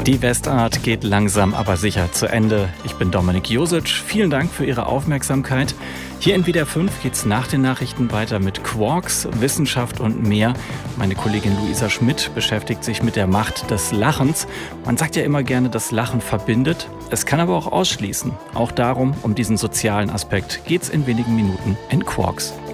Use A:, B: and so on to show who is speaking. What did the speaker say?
A: Die Westart geht langsam aber sicher zu Ende. Ich bin Dominik Josic. Vielen Dank für Ihre Aufmerksamkeit. Hier in WDR 5 geht's nach den Nachrichten weiter mit Quarks, Wissenschaft und mehr. Meine Kollegin Luisa Schmidt beschäftigt sich mit der Macht des Lachens. Man sagt ja immer gerne, das Lachen verbindet. Es kann aber auch ausschließen. Auch darum, um diesen sozialen Aspekt, geht's in wenigen Minuten in Quarks.